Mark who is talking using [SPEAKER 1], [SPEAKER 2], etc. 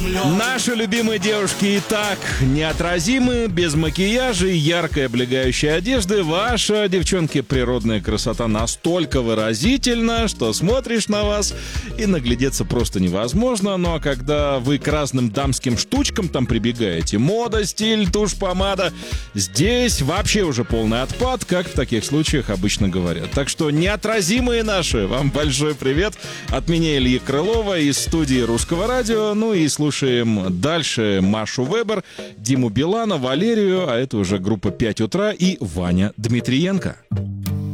[SPEAKER 1] Наши любимые девушки и так неотразимы, без макияжа и яркой облегающей одежды. Ваша, девчонки, природная красота настолько выразительна, что смотришь на вас и наглядеться просто невозможно. Ну а когда вы к разным дамским штучкам там прибегаете, мода, стиль, тушь, помада, здесь вообще уже полный отпад, как в таких случаях обычно говорят. Так что неотразимые наши, вам большой привет от меня, Ильи Крылова, из студии Русского радио. Ну и слушаем дальше Машу Вебер, Диму Билана, Валерию, а это уже группа «5 утра» и Ваня Дмитриенко.